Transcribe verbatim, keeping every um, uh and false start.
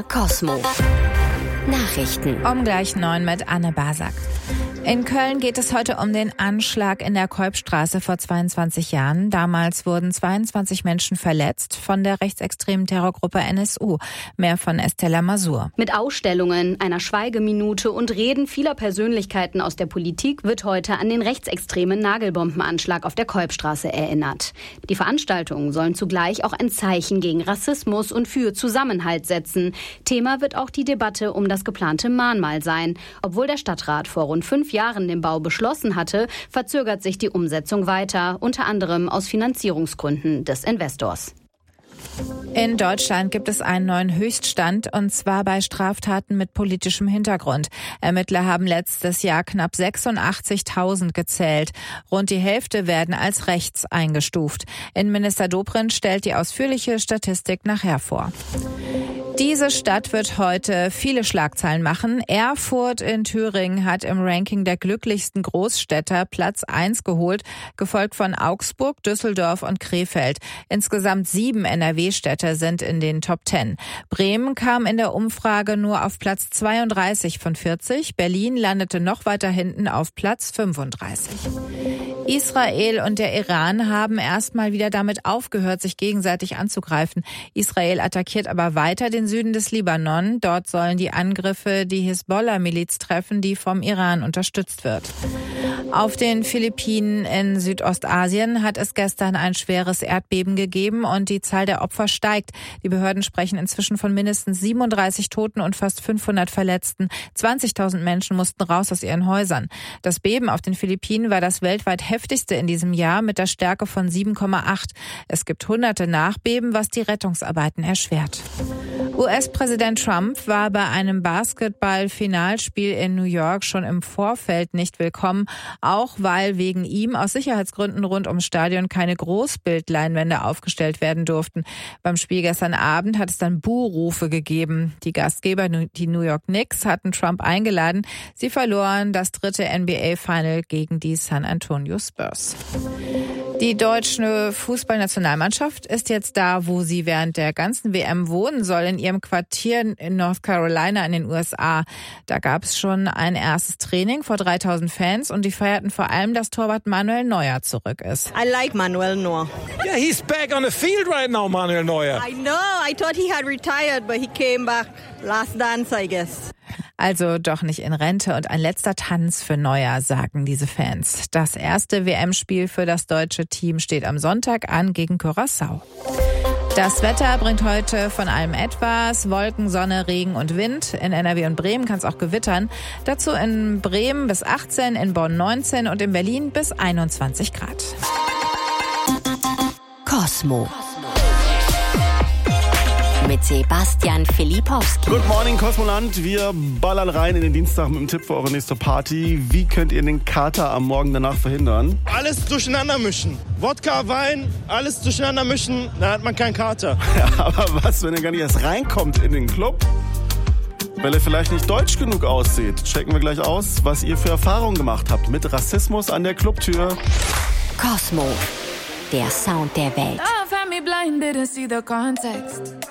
Kosmo Nachrichten. Um gleich neun mit Anne Basak. In Köln geht es heute um den Anschlag in der Kolbstraße vor zweiundzwanzig Jahren. Damals wurden zweiundzwanzig Menschen verletzt von der rechtsextremen Terrorgruppe N S U. Mehr von Estella Masur. Mit Ausstellungen, einer Schweigeminute und Reden vieler Persönlichkeiten aus der Politik wird heute an den rechtsextremen Nagelbombenanschlag auf der Kolbstraße erinnert. Die Veranstaltungen sollen zugleich auch ein Zeichen gegen Rassismus und für Zusammenhalt setzen. Thema wird auch die Debatte um das geplante Mahnmal sein. Obwohl der Stadtrat vor rund fünf Jahren den Bau beschlossen hatte, verzögert sich die Umsetzung weiter, unter anderem aus Finanzierungsgründen des Investors. In Deutschland gibt es einen neuen Höchststand, und zwar bei Straftaten mit politischem Hintergrund. Ermittler haben letztes Jahr knapp sechsundachtzigtausend gezählt. Rund die Hälfte werden als rechts eingestuft. Innenminister Dobrindt stellt die ausführliche Statistik nachher vor. Diese Stadt wird heute viele Schlagzeilen machen. Erfurt in Thüringen hat im Ranking der glücklichsten Großstädter Platz eins geholt, gefolgt von Augsburg, Düsseldorf und Krefeld. Insgesamt sieben N R W-Städte sind in den Top Ten. Bremen kam in der Umfrage nur auf Platz zweiunddreißig von vierzig. Berlin landete noch weiter hinten auf Platz fünfunddreißig. Israel und der Iran haben erstmal wieder damit aufgehört, sich gegenseitig anzugreifen. Israel attackiert aber weiter den Süden des Libanon. Dort sollen die Angriffe die Hisbollah-Miliz treffen, die vom Iran unterstützt wird. Auf den Philippinen in Südostasien hat es gestern ein schweres Erdbeben gegeben und die Zahl der Opfer steigt. Die Behörden sprechen inzwischen von mindestens siebenunddreißig Toten und fast fünfhundert Verletzten. zwanzigtausend Menschen mussten raus aus ihren Häusern. Das Beben auf den Philippinen war das weltweit heftigste in diesem Jahr mit der Stärke von sieben Komma acht. Es gibt hunderte Nachbeben, was die Rettungsarbeiten erschwert. U S-Präsident Trump war bei einem Basketball-Finalspiel in New York schon im Vorfeld nicht willkommen, auch weil wegen ihm aus Sicherheitsgründen rund ums Stadion keine Großbildleinwände aufgestellt werden durften. Beim Spiel gestern Abend hat es dann Buhrufe gegeben. Die Gastgeber, die New York Knicks, hatten Trump eingeladen. Sie verloren das dritte N B A-Final gegen die San Antonio Spurs. Die deutsche Fußballnationalmannschaft ist jetzt da, wo sie während der ganzen W M wohnen soll, in ihrem Quartier in North Carolina in den U S A. Da gab es schon ein erstes Training vor dreitausend Fans und die feierten vor allem, dass Torwart Manuel Neuer zurück ist. I like Manuel Neuer. Yeah, he's back on the field right now, Manuel Neuer. I know. I thought he had retired, but he came back last dance, I guess. Also doch nicht in Rente und ein letzter Tanz für Neuer, sagen diese Fans. Das erste W M-Spiel für das deutsche Team steht am Sonntag an gegen Curaçao. Das Wetter bringt heute von allem etwas. Wolken, Sonne, Regen und Wind. In N R W und Bremen kann es auch gewittern. Dazu in Bremen bis achtzehn, in Bonn neunzehn und in Berlin bis einundzwanzig Grad. Kosmo mit Sebastian Filipowski. Good morning, Kosmoland. Wir ballern rein in den Dienstag mit einem Tipp für eure nächste Party. Wie könnt ihr den Kater am Morgen danach verhindern? Alles durcheinander mischen. Wodka, Wein, alles durcheinander mischen, dann hat man keinen Kater. Ja, aber was, wenn ihr gar nicht erst reinkommt in den Club? Weil ihr vielleicht nicht deutsch genug aussieht. Checken wir gleich aus, was ihr für Erfahrungen gemacht habt mit Rassismus an der Clubtür. Kosmo, der Sound der Welt. Love had me blind, didn't see the context.